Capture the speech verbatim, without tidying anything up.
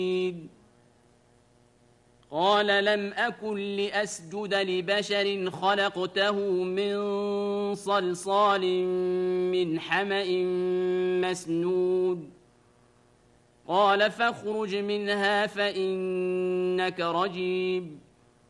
قال لم أكن لأسجد لبشر خلقته من صلصال من حمأ مسنود قال فاخرج منها فإنك رجيم